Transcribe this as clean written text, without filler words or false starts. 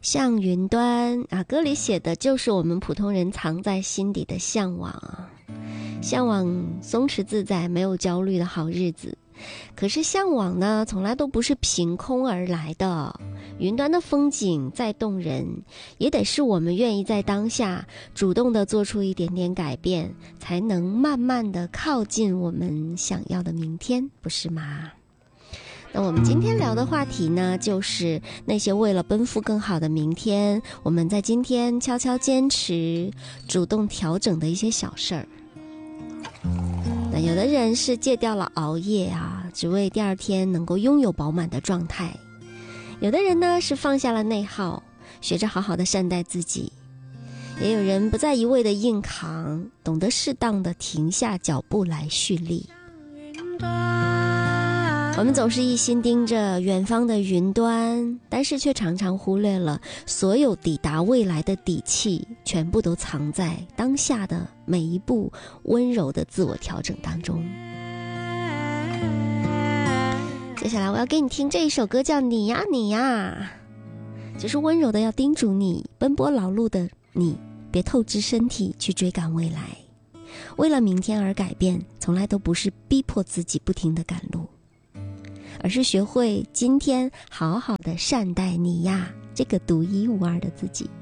像云端啊，歌里写的就是我们普通人藏在心底的向往啊，向往松弛自在、没有焦虑的好日子。可是向往呢，从来都不是凭空而来的。云端的风景再动人，也得是我们愿意在当下主动的做出一点点改变，才能慢慢的靠近我们想要的明天，不是吗？那我们今天聊的话题呢，就是那些为了奔赴更好的明天，我们在今天悄悄坚持、主动调整的一些小事儿。那有的人是戒掉了熬夜啊，只为第二天能够拥有饱满的状态；有的人呢是放下了内耗，学着好好的善待自己；也有人不再一味的硬扛，懂得适当的停下脚步来蓄力。我们总是一心盯着远方的云端，但是却常常忽略了所有抵达未来的底气全部都藏在当下的每一步温柔的自我调整当中。接下来我要给你听这一首歌，叫你呀你呀，就是温柔的要叮嘱你，奔波劳碌的你，别透支身体去追赶未来。为了明天而改变，从来都不是逼迫自己不停地赶路，而是学会今天好好的善待你呀，这个独一无二的自己。